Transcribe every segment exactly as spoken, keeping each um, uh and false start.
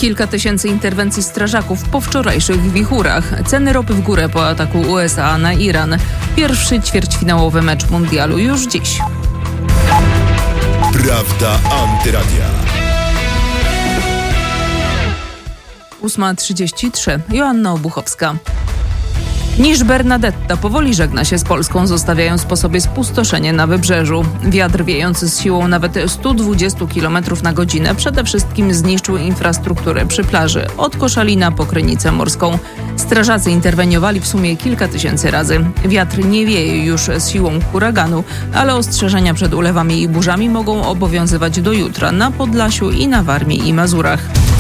Kilka tysięcy interwencji strażaków po wczorajszych wichurach. Ceny ropy w górę po ataku U S A na Iran. Pierwszy ćwierćfinałowy mecz mundialu już dziś. Prawda Antyradia. ósma trzydzieści trzy. Joanna Obuchowska. Niż Bernadetta powoli żegna się z Polską, zostawiając po sobie spustoszenie na wybrzeżu. Wiatr wiejący z siłą nawet sto dwadzieścia kilometrów na godzinę przede wszystkim zniszczył infrastrukturę przy plaży, od Koszalina po Krynicę Morską. Strażacy interweniowali w sumie kilka tysięcy razy. Wiatr nie wieje już z siłą huraganu, ale ostrzeżenia przed ulewami i burzami mogą obowiązywać do jutra na Podlasiu i na Warmii i Mazurach.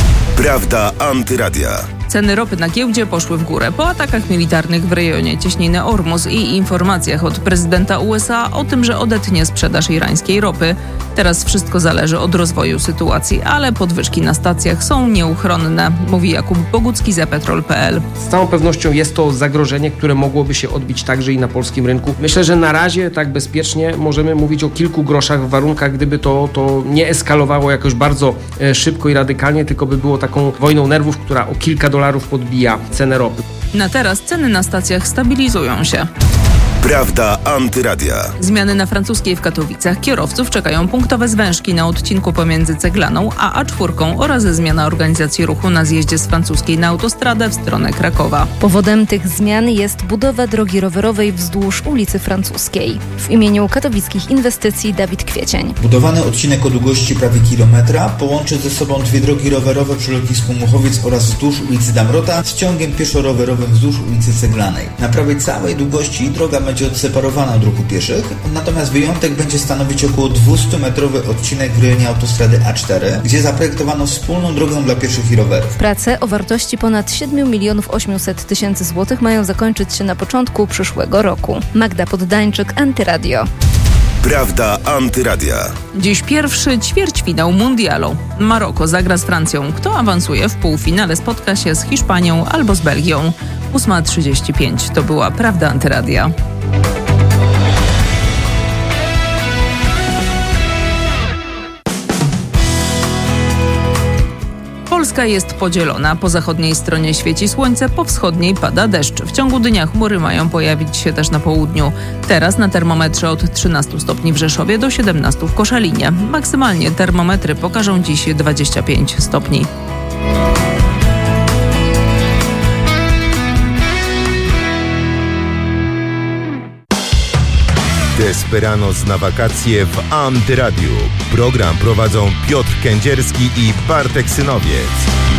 Prawda Antyradia. Ceny ropy na giełdzie poszły w górę po atakach militarnych w rejonie cieśniny Ormus i informacjach od prezydenta U S A o tym, że odetnie sprzedaż irańskiej ropy. Teraz wszystko zależy od rozwoju sytuacji, ale podwyżki na stacjach są nieuchronne, mówi Jakub Bogucki z e petrol kropka p l. Z całą pewnością jest to zagrożenie, które mogłoby się odbić także i na polskim rynku. Myślę, że na razie tak bezpiecznie możemy mówić o kilku groszach w warunkach, gdyby to, to nie eskalowało jakoś bardzo e, szybko i radykalnie, tylko by było taką wojną nerwów, która o kilka dolarów podbija cenę ropy. Na teraz ceny na stacjach stabilizują się. Prawda Antyradia. Zmiany na Francuskiej w Katowicach. Kierowców czekają punktowe zwężki na odcinku pomiędzy Ceglaną a A cztery oraz zmiana organizacji ruchu na zjeździe z Francuskiej na autostradę w stronę Krakowa. Powodem tych zmian jest budowa drogi rowerowej wzdłuż ulicy Francuskiej. W imieniu Katowickich Inwestycji Dawid Kwiecień. Budowany odcinek o długości prawie kilometra połączy ze sobą dwie drogi rowerowe przy lotnisku Muchowiec oraz wzdłuż ulicy Damrota z ciągiem pieszo-rowerowym wzdłuż ulicy Ceglanej. Na prawie całej długości droga będzie odseparowana od ruchu pieszych, natomiast wyjątek będzie stanowić około dwieście-metrowy odcinek w rejonie autostrady A cztery, gdzie zaprojektowano wspólną drogę dla pieszych i rowerów. Prace o wartości ponad siedem milionów osiemset tysięcy złotych mają zakończyć się na początku przyszłego roku. Magda Poddańczyk, Antyradio. Prawda Antyradia. Dziś pierwszy ćwierćfinał mundialu. Maroko zagra z Francją. Kto awansuje w półfinale, spotka się z Hiszpanią albo z Belgią. ósma trzydzieści pięć. To była Prawda Antyradia. Polska jest podzielona. Po zachodniej stronie świeci słońce, po wschodniej pada deszcz. W ciągu dnia chmury mają pojawić się też na południu. Teraz na termometrze od trzynastu stopni w Rzeszowie do siedemnastu w Koszalinie. Maksymalnie termometry pokażą dziś dwadzieścia pięć stopni. Desperados na wakacje w Antyradiu. Program prowadzą Piotr Kędzierski i Bartek Synowiec.